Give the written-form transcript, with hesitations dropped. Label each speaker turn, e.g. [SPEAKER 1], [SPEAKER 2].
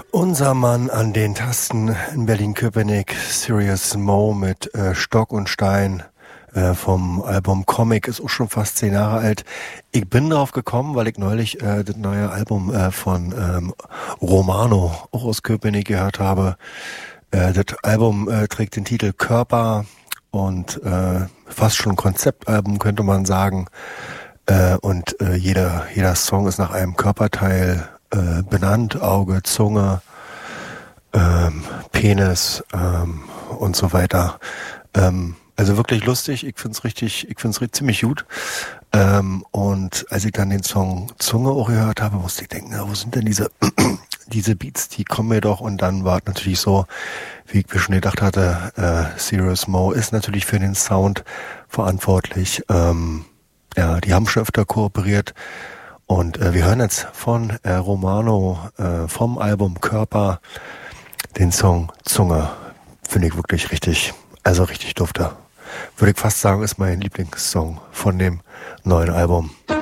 [SPEAKER 1] Unser Mann an den Tasten in Berlin-Köpenick, Serious Mo mit Stock und Stein vom Album Comic, ist auch schon fast 10 Jahre alt. Ich bin drauf gekommen, weil ich neulich das neue Album von Romano, auch aus Köpenick, gehört habe. Das Album trägt den Titel Körper und fast schon Konzeptalbum, könnte man sagen. Und jeder Song ist nach einem Körperteil benannt, Auge, Zunge, Penis und so weiter. Also wirklich lustig, ich find's ziemlich gut. Und als ich dann den Song Zunge auch gehört habe, musste ich denken, wo sind denn diese Beats, die kommen mir doch. Und dann war es natürlich so, wie ich mir schon gedacht hatte, Serious Mo ist natürlich für den Sound verantwortlich. Ja, die haben schon öfter kooperiert. Und wir hören jetzt von Romano vom Album Körper den Song Zunge. Finde ich wirklich richtig dufte. Würde ich fast sagen, ist mein Lieblingssong von dem neuen Album.